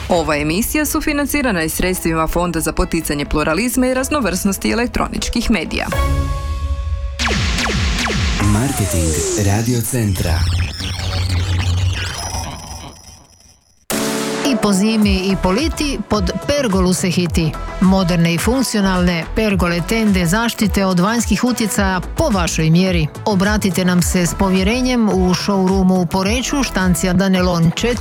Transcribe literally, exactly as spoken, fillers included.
Ova emisija sufinancirana je sredstvima Fonda za poticanje pluralizma i raznovrsnosti elektroničkih medija. Marketing Radio Centra. I po zimi i po liti pod pergolu se hiti. Moderne i funkcionalne pergole tende zaštite od vanjskih utjecaja po vašoj mjeri. Obratite nam se s povjerenjem u showroomu u Poreču, štancija Danelon četiri